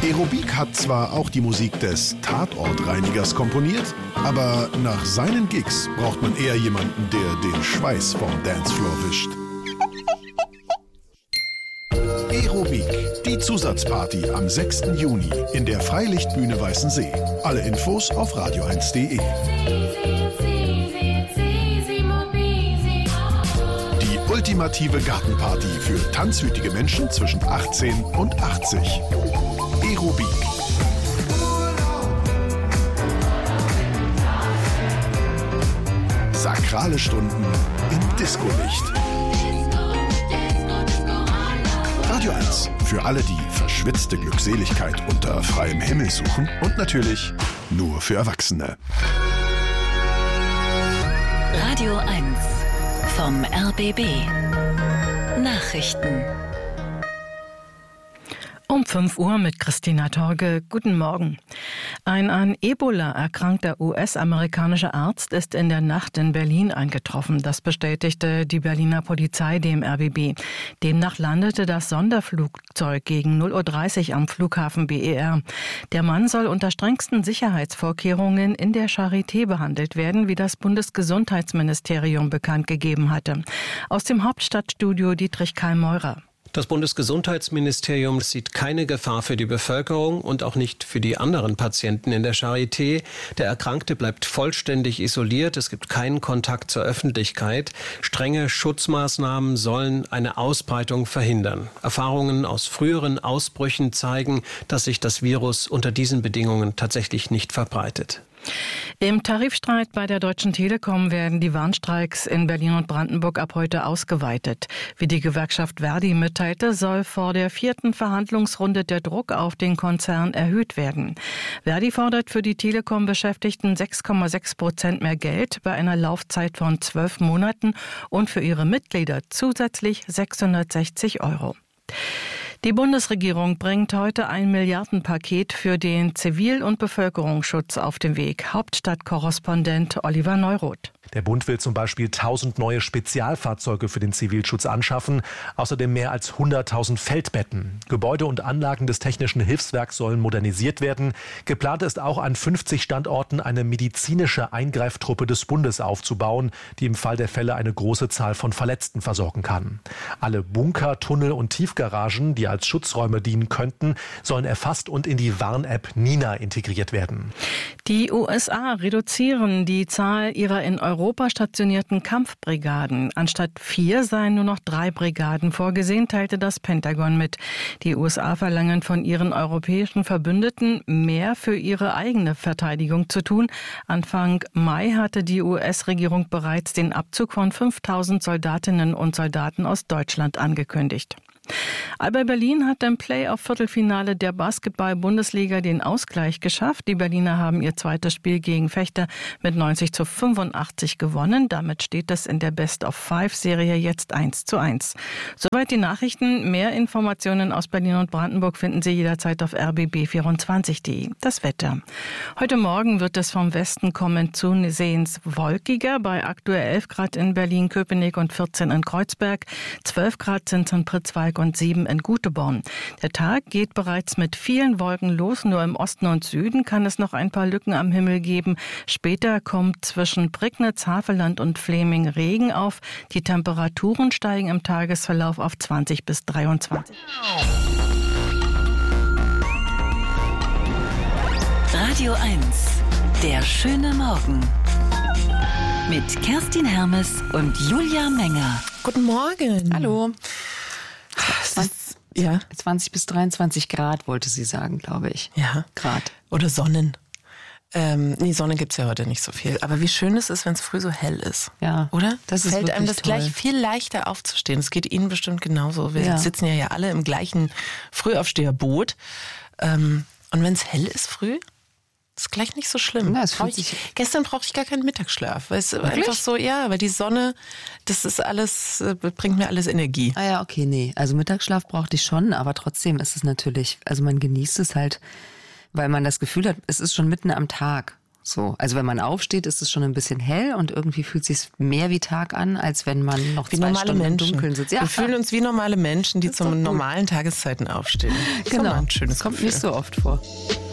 Aerobik hat zwar auch die Musik des Tatortreinigers komponiert, aber nach seinen Gigs braucht man eher jemanden, der den Schweiß vom Dancefloor wischt. Aerobik, die Zusatzparty am 6. Juni in der Freilichtbühne Weißensee. Alle Infos auf radio1.de. Die ultimative Gartenparty für tanzwütige Menschen zwischen 18 und 80. Aerobik. Sakrale Stunden im Discolicht. Radio 1 für alle, die verschwitzte Glückseligkeit unter freiem Himmel suchen und natürlich nur für Erwachsene. Radio 1 vom RBB. Nachrichten. Um 5 Uhr mit Christina Torge. Guten Morgen. Ein an Ebola erkrankter US-amerikanischer Arzt ist in der Nacht in Berlin eingetroffen. Das bestätigte die Berliner Polizei dem RBB. Demnach landete das Sonderflugzeug gegen 0:30 Uhr am Flughafen BER. Der Mann soll unter strengsten Sicherheitsvorkehrungen in der Charité behandelt werden, wie das Bundesgesundheitsministerium bekannt gegeben hatte. Aus dem Hauptstadtstudio Dietrich Karl Meurer. Das Bundesgesundheitsministerium sieht keine Gefahr für die Bevölkerung und auch nicht für die anderen Patienten in der Charité. Der Erkrankte bleibt vollständig isoliert. Es gibt keinen Kontakt zur Öffentlichkeit. Strenge Schutzmaßnahmen sollen eine Ausbreitung verhindern. Erfahrungen aus früheren Ausbrüchen zeigen, dass sich das Virus unter diesen Bedingungen tatsächlich nicht verbreitet. Im Tarifstreit bei der Deutschen Telekom werden die Warnstreiks in Berlin und Brandenburg ab heute ausgeweitet. Wie die Gewerkschaft Verdi mitteilte, soll vor der 4. Verhandlungsrunde der Druck auf den Konzern erhöht werden. Verdi fordert für die Telekom-Beschäftigten 6,6% mehr Geld bei einer Laufzeit von 12 Monaten und für ihre Mitglieder zusätzlich 660 €. Die Bundesregierung bringt heute ein Milliardenpaket für den Zivil- und Bevölkerungsschutz auf den Weg. Hauptstadtkorrespondent Oliver Neuroth. Der Bund will zum Beispiel 1000 neue Spezialfahrzeuge für den Zivilschutz anschaffen, außerdem mehr als 100.000 Feldbetten. Gebäude und Anlagen des Technischen Hilfswerks sollen modernisiert werden. Geplant ist auch an 50 Standorten eine medizinische Eingreiftruppe des Bundes aufzubauen, die im Fall der Fälle eine große Zahl von Verletzten versorgen kann. Alle Bunker, Tunnel und Tiefgaragen, die als Schutzräume dienen könnten, sollen erfasst und in die Warn-App Nina integriert werden. Die USA reduzieren die Zahl ihrer in Europa stationierten Kampfbrigaden. Anstatt 4 seien nur noch 3 Brigaden vorgesehen, teilte das Pentagon mit. Die USA verlangen von ihren europäischen Verbündeten, mehr für ihre eigene Verteidigung zu tun. Anfang Mai hatte die US-Regierung bereits den Abzug von 5.000 Soldatinnen und Soldaten aus Deutschland angekündigt. Alba Berlin hat im Playoff-Viertelfinale der Basketball-Bundesliga den Ausgleich geschafft. Die Berliner haben ihr zweites Spiel gegen Vechta mit 90:85 gewonnen. Damit steht es in der Best-of-5-Serie jetzt 1:1. Soweit die Nachrichten. Mehr Informationen aus Berlin und Brandenburg finden Sie jederzeit auf rbb24.de. Das Wetter. Heute Morgen wird es vom Westen kommend zusehends wolkiger. Bei aktuell 11 Grad in Berlin, Köpenick und 14 in Kreuzberg. 12 Grad sind in Pritzwalk und 7 in Guteborn. Der Tag geht bereits mit vielen Wolken los. Nur im Osten und Süden kann es noch ein paar Lücken am Himmel geben. Später kommt zwischen Prignitz, Havelland und Fläming Regen auf. Die Temperaturen steigen im Tagesverlauf auf 20 bis 23. Radio 1, der schöne Morgen. Mit Kerstin Hermes und Julia Menger. Guten Morgen. Hallo. Ja. 20 bis 23 Grad, wollte sie sagen, glaube ich. Ja. Grad. Oder Sonnen. Sonne gibt's ja heute nicht so viel. Aber wie schön es ist, wenn es früh so hell ist. Ja. Oder? Das ist fällt einem wirklich das gleich toll. viel leichter aufzustehen. Es geht Ihnen bestimmt genauso. Wir sitzen ja alle im gleichen Frühaufsteherboot. Und wenn es hell ist früh, ist gleich nicht so schlimm. Ja, Gestern brauchte ich gar keinen Mittagsschlaf. Weil es einfach so, weil die Sonne, das ist alles, bringt mir alles Energie. Ah ja, okay, nee. Also Mittagsschlaf brauchte ich schon, aber trotzdem ist es natürlich, also man genießt es halt, weil man das Gefühl hat, es ist schon mitten am Tag. So. Also wenn man aufsteht, ist es schon ein bisschen hell und irgendwie fühlt es sich mehr wie Tag an, als wenn man noch 2 Stunden im Dunkeln sitzt. Ja. Wir fühlen uns wie normale Menschen, die zu normalen Tageszeiten aufstehen. Genau. Das kommt nicht so oft vor.